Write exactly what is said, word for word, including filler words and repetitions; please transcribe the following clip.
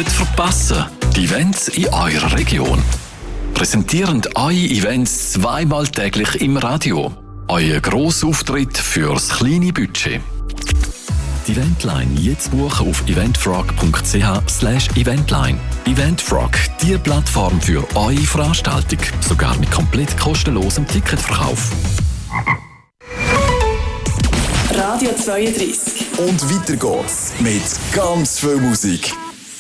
Nicht verpassen, die Events in eurer Region. Präsentieren eure Events zweimal täglich im Radio. Euer Grossauftritt fürs kleine Budget. Die Eventline jetzt buchen auf eventfrog punkt c h slash eventline. Eventfrog, die Plattform für eure Veranstaltung. Sogar mit komplett kostenlosem Ticketverkauf. Radio zweiunddreißig. Und weiter geht's mit ganz viel Musik.